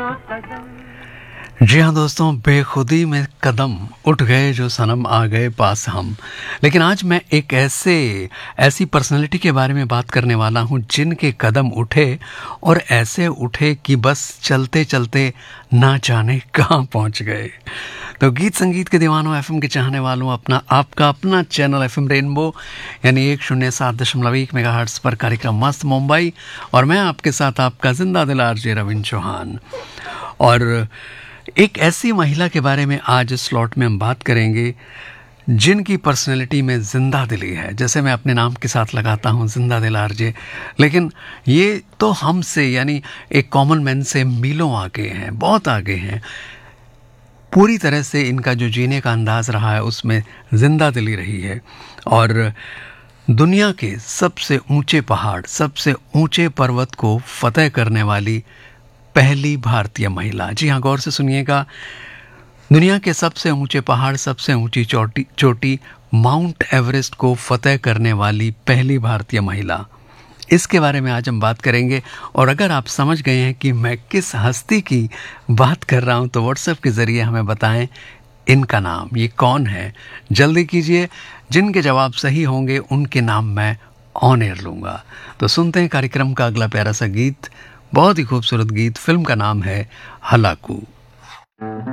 जी हाँ दोस्तों, बेखुदी में कदम उठ गए जो सनम आ गए पास हम। लेकिन आज मैं एक ऐसी पर्सनैलिटी के बारे में बात करने वाला हूँ जिनके कदम उठे और ऐसे उठे कि बस चलते चलते ना जाने कहाँ पहुँच गए। तो गीत संगीत के दीवानों, एफएम के चाहने वालों, आपका अपना चैनल एफएम रेनबो यानी 107.1 मेगाहर्ट्ज़ पर कार्यक्रम मस्त मुंबई, और मैं आपके साथ आपका जिंदा दिल आरजे रविंद्र चौहान। और एक ऐसी महिला के बारे में आज इस स्लॉट में हम बात करेंगे जिनकी पर्सनैलिटी में जिंदा दिली है। जैसे मैं अपने नाम के साथ लगाता हूँ जिंदा दिल आरजे, लेकिन ये तो हमसे यानी एक कॉमन मैन से मीलों आगे हैं, बहुत आगे हैं। पूरी तरह से इनका जो जीने का अंदाज रहा है उसमें जिंदा दिली रही है। और दुनिया के सबसे ऊंचे पहाड़, सबसे ऊंचे पर्वत को फतेह करने वाली पहली भारतीय महिला। जी हाँ, गौर से सुनिएगा। दुनिया के सबसे ऊंचे पहाड़, सबसे ऊंची चोटी माउंट एवरेस्ट को फतेह करने वाली पहली भारतीय महिला, इसके बारे में आज हम बात करेंगे। और अगर आप समझ गए हैं कि मैं किस हस्ती की बात कर रहा हूं तो व्हाट्सएप के ज़रिए हमें बताएं इनका नाम, ये कौन है। जल्दी कीजिए, जिनके जवाब सही होंगे उनके नाम मैं ऑन एयर लूँगा। तो सुनते हैं कार्यक्रम का अगला प्यारा सा गीत, बहुत ही खूबसूरत गीत। फिल्म का नाम है हलाकू।